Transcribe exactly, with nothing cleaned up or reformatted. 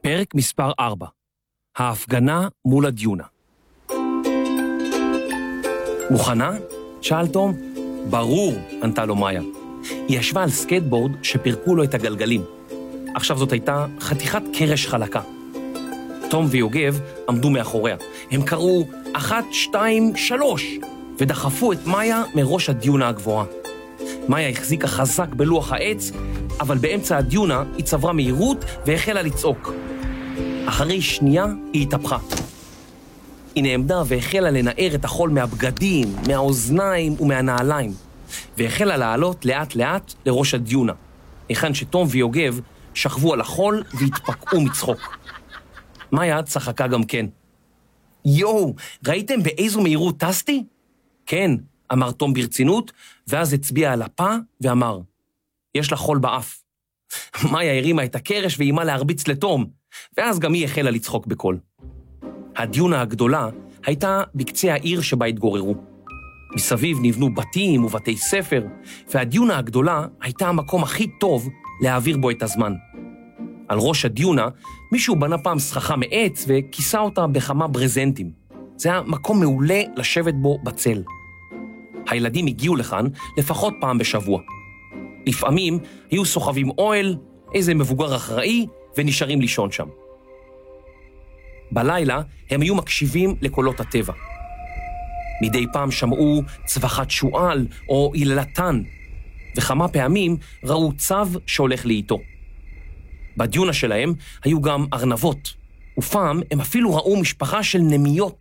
פרק מספר ארבע. ההפגנה מול הדיונה. מוכנה? שאל תום. ברור, ענתה לו מאיה. היא ישבה על סקייטבורד שפרקו לו את הגלגלים. עכשיו זאת הייתה חתיכת קרש חלקה. תום ויוגב עמדו מאחוריה. הם קראו אחת, שתיים, שלוש, ודחפו את מאיה מראש הדיונה הגבוהה. מאיה החזיקה חזק בלוח העץ, אבל באמצע הדיונה היא צברה מהירות והחלה לצעוק. אחרי שנייה היא התהפכה. היא נעמדה והחלה לנער את החול מהבגדים, מהאוזניים ומהנעליים, והחלה לעלות לאט לאט לראש הדיונה, היכן שתום ויוגב שכבו על החול והתפקעו מצחוק. מאיה צחקה גם כן. יואו, ראיתם באיזו מהירות טסתי? כן, אמר תום ברצינות, ואז הצביע על הפה ואמר, יש לה חול באף. מאיה הרימה את הקרש ואימה להרביץ לתום, ואז גם היא החלה לצחוק בקול. הדיונה הגדולה הייתה בקצה העיר שבה התגוררו. מסביב נבנו בתים ובתי ספר, והדיונה הגדולה הייתה המקום הכי טוב להעביר בו את הזמן. על ראש הדיונה מישהו בנה פעם סככה מעץ וכיסה אותה בכמה ברזנטים. זה היה מקום מעולה לשבת בו בצל. הילדים הגיעו לכאן לפחות פעם בשבוע. לפעמים היו סוחבים אוהל, איזה מבוגר אחראי, ונשארים לישון שם. בלילה הם היו מקשיבים לקולות הטבע. מדי פעם שמעו צווחת שועל או יללתן, וכמה פעמים ראו צב שהולך לאיתו. בדיונה שלהם היו גם ארנבות, ופעם הם אפילו ראו משפחה של נמיות